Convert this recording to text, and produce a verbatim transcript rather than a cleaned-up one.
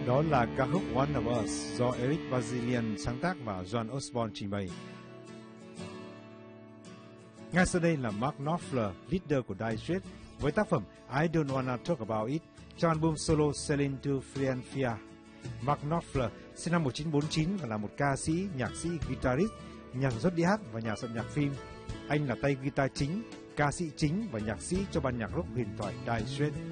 Đó là ca khúc One of Us do Eric Bazilian sáng tác và John Osborne trình bày. Ngay sau đây là Mark Knopfler, leader của Dire Straits, với tác phẩm I Don't Wanna Talk About It trong album solo Sailing to Philadelphia. Mark Knopfler sinh năm một nghìn chín trăm bốn mươi chín và là một ca sĩ, nhạc sĩ, guitarist, nhà sản xuất đĩa hát và nhà soạn nhạc phim. Anh là tay guitar chính, ca sĩ chính và nhạc sĩ cho ban nhạc rock huyền thoại Dire Straits.